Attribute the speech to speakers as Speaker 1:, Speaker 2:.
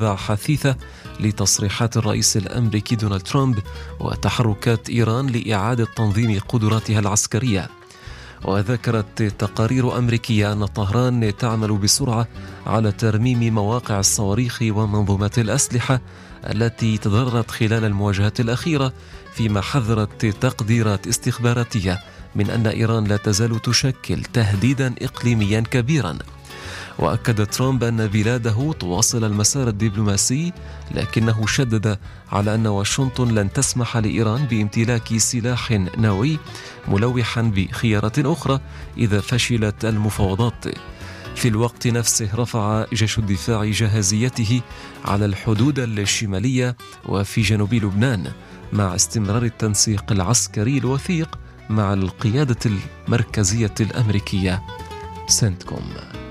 Speaker 1: متابعة حثيثة لتصريحات الرئيس الأمريكي دونالد ترامب وتحركات إيران لإعادة تنظيم قدراتها العسكرية. وذكرت تقارير أمريكية أن طهران تعمل بسرعة على ترميم مواقع الصواريخ ومنظومات الأسلحة التي تضررت خلال المواجهة الأخيرة، فيما حذرت تقديرات استخباراتية من أن إيران لا تزال تشكل تهديدا إقليميا كبيرا. وأكد ترامب أن بلاده تواصل المسار الدبلوماسي، لكنه شدد على أن واشنطن لن تسمح لإيران بامتلاك سلاح نووي، ملوحا بخيارات أخرى إذا فشلت المفاوضات. في الوقت نفسه رفع جيش الدفاع جاهزيته على الحدود الشمالية وفي جنوب لبنان، مع استمرار التنسيق العسكري الوثيق مع القيادة المركزية الأمريكية سنتكوم.